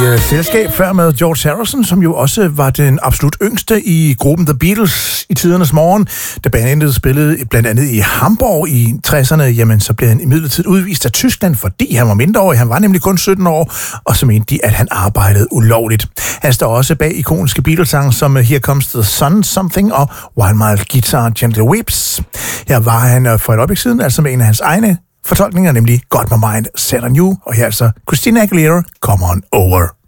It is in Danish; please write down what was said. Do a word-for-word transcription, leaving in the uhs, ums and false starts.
øh, selskab før med George Harrison, som jo også var den absolut yngste i gruppen The Beatles i tidernes morgen. Da bandet spillede blandt andet i Hamburg i tresserne, jamen så blev han imidlertid udvist af Tyskland, fordi han var mindreårig. Han var nemlig kun sytten år, og så mente de, at han arbejdede ulovligt. Han står også bag ikoniske Beatles-sange som Here Comes the Sun, Something og While My Guitar Gently Weeps. Her var han for et øjeblik siden, altså med en af hans egne fortolkninger, nemlig Got My Mind Set On You, og her altså Christina Aguilera, Come On Over.